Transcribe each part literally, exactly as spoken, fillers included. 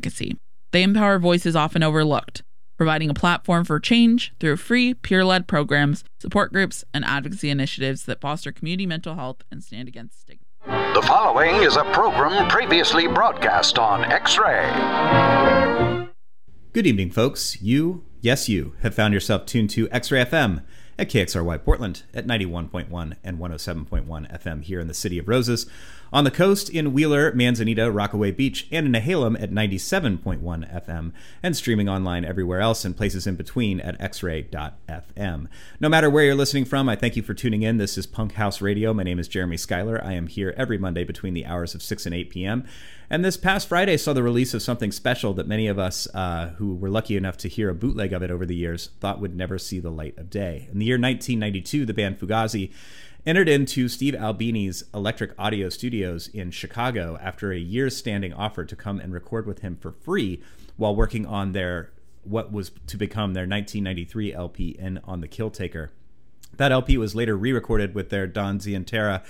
advocacy. They empower voices often overlooked, providing a platform for change through free, peer-led programs, support groups, and advocacy initiatives that foster community mental health and stand against stigma. The following is a program previously broadcast on X-Ray. Good evening, folks. You, yes you, have found yourself tuned to X-Ray F M at K X R Y Portland at ninety-one point one and one oh seven point one F M here in the City of Roses, on the coast in Wheeler, Manzanita, Rockaway Beach, and in Nehalem at ninety-seven point one F M, and streaming online everywhere else and places in between at x ray dot f m. No matter where you're listening from, I thank you for tuning in. This is Punk House Radio. My name is Jeremy Schuyler. I am here every Monday between the hours of six and eight p.m., and this past Friday saw the release of something special that many of us uh, who were lucky enough to hear a bootleg of it over the years thought would never see the light of day. In the year nineteen ninety-two, the band Fugazi entered into Steve Albini's Electric Audio Studios in Chicago after a year's standing offer to come and record with him for free while working on their what was to become their nineteen ninety-three L P, In on the Killtaker. That L P was later re-recorded with their Don Zientara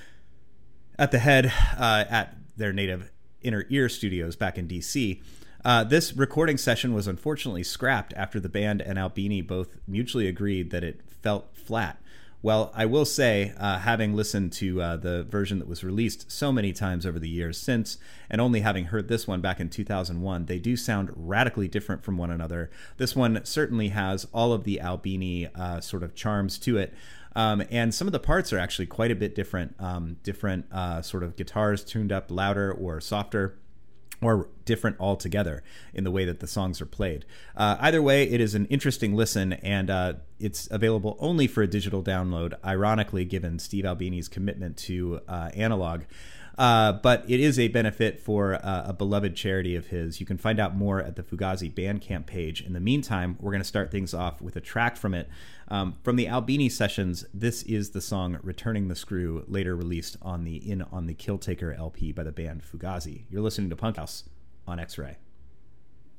at the head uh, at their native Inner Ear Studios back in D C. Uh, this recording session was unfortunately scrapped after the band and Albini both mutually agreed that it felt flat. Well, I will say, uh, having listened to uh, the version that was released so many times over the years since, and only having heard this one back in two thousand one, they do sound radically different from one another. This one certainly has all of the Albini uh, sort of charms to it. Um, and some of the parts are actually quite a bit different, um, different uh, sort of guitars tuned up louder or softer, or different altogether in the way that the songs are played. Uh, either way, it is an interesting listen, and uh, it's available only for a digital download, ironically, given Steve Albini's commitment to uh, analog. Uh, but it is a benefit for uh, a beloved charity of his. You can find out more at the Fugazi Bandcamp page. In the meantime, we're going to start things off with a track from it. Um, from the Albini sessions, this is the song Returning the Screw, later released on the In on the Killtaker L P by the band Fugazi. You're listening to Punk House on X-Ray.